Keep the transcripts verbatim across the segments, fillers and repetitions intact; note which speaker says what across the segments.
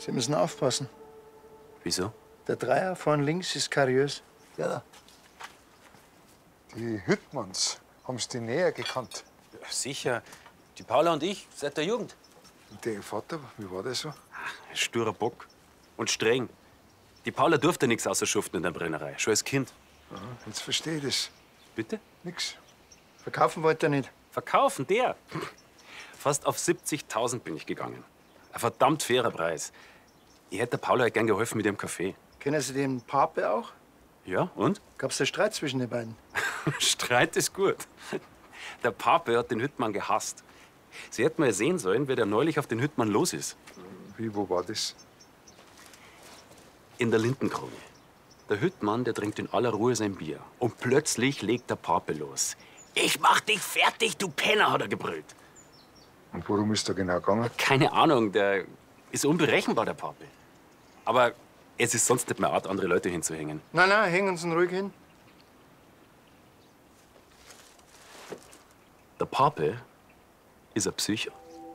Speaker 1: Sie müssen aufpassen.
Speaker 2: Wieso?
Speaker 1: Der Dreier vorn links ist kariös. Ja, da.
Speaker 3: Die Hüttmanns, haben Sie die näher gekannt?
Speaker 2: Ja, sicher. Die Paula und ich, seit der Jugend.
Speaker 3: Und der Vater, wie war der so?
Speaker 2: Ein sturer Bock. Und streng. Die Paula durfte nichts außer schuften in der Brennerei, schon als Kind.
Speaker 3: Aha, jetzt verstehe ich das.
Speaker 2: Bitte?
Speaker 3: Nix.
Speaker 1: Verkaufen wollte er nicht.
Speaker 2: Verkaufen, der? Fast auf siebzigtausend bin ich gegangen. Ein verdammt fairer Preis. Ich hätte der Paula gern geholfen mit ihrem Kaffee.
Speaker 1: Kennen Sie den Pape auch?
Speaker 2: Ja, und?
Speaker 1: Gab's da Streit zwischen den beiden?
Speaker 2: Streit ist gut. Der Pape hat den Hüttmann gehasst. Sie hätten mal sehen sollen, wie der neulich auf den Hüttmann los ist.
Speaker 3: Wie, wo war das?
Speaker 2: In der Lindenkrone. Der Hüttmann, der trinkt in aller Ruhe sein Bier. Und plötzlich legt der Pape los. Ich mach dich fertig, du Penner, hat er gebrüllt.
Speaker 3: Und worum ist da genau gegangen?
Speaker 2: Keine Ahnung, der ist unberechenbar, der Pape. Aber es ist sonst nicht mehr Art, andere Leute hinzuhängen.
Speaker 1: Nein, nein, hängen Sie ihn ruhig hin.
Speaker 2: Der Pape ist ein Psycho.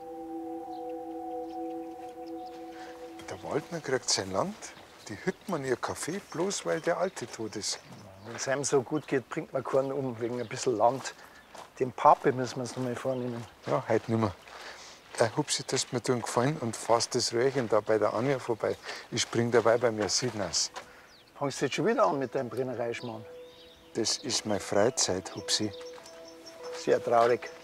Speaker 3: Der Waldner kriegt sein Land, die Hüttmann ihr Kaffee, bloß weil der Alte tot ist.
Speaker 1: Wenn es einem so gut geht, bringt man keinen um, wegen ein bisschen Land. Den Pape müssen wir uns noch mal vornehmen.
Speaker 3: Ja, heute nimmer. Äh, Hupsi, das mir tun gefallen und fass das Röhrchen da bei der Anja vorbei. Ich spring dabei bei mir Sidnas.
Speaker 1: Fangst du jetzt schon wieder an mit deinem Brennereischmarrn?
Speaker 3: Das ist meine Freizeit, Hupsi.
Speaker 1: Sehr traurig.